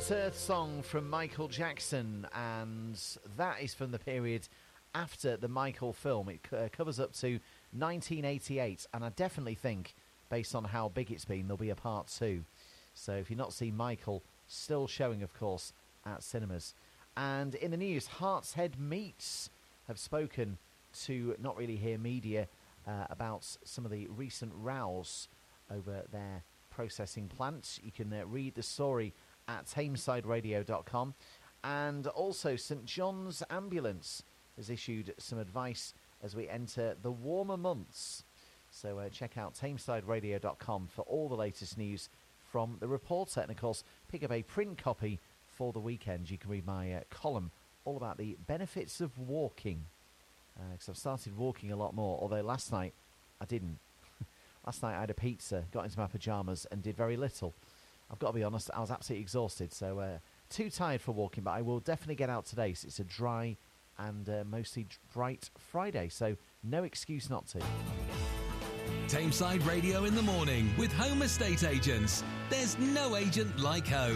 Planet Earth song from Michael Jackson, and that is from the period after the Michael film. It covers up to 1988, and I definitely think, based on how big it's been, there'll be a part 2. So if you've not seen Michael, still showing, of course, at cinemas. And in the news, Hartshead Meats have spoken to Not Really Here Media about some of the recent rows over their processing plant. You can read the story at tamesideradio.com. And also St John's Ambulance has issued some advice as we enter the warmer months. So check out tamesideradio.com for all the latest news from the Reporter. And of course, pick up a print copy for the weekend. You can read my column all about the benefits of walking. Because I've started walking a lot more, although last night I didn't. Last night I had a pizza, got into my pyjamas and did very little. I've got to be honest, I was absolutely exhausted, so too tired for walking, but I will definitely get out today. So it's a dry and mostly bright Friday, so no excuse not to. Tameside Radio in the morning with Home Estate Agents. There's no agent like home.